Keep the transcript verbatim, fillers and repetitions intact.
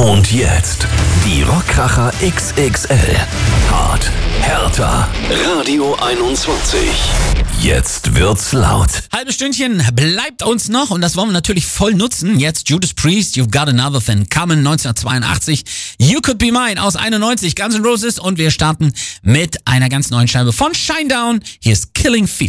Und jetzt die Rockkracher X X L. Hart, härter. Radio einundzwanzig. Jetzt wird's laut. Halbes Stündchen bleibt uns noch und das wollen wir natürlich voll nutzen. Jetzt Judas Priest, You've Got Another Thing Coming, neunzehnhundertzweiundachtzig. You Could Be Mine aus einundneunzig, Guns N' Roses. Und wir starten mit einer ganz neuen Scheibe von Shinedown. Hier ist Killing Fields.